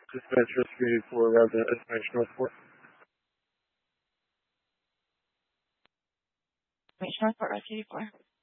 Dispatch Rescue 84, resident Estimation Northport. Estimation Northport, Rescue 84.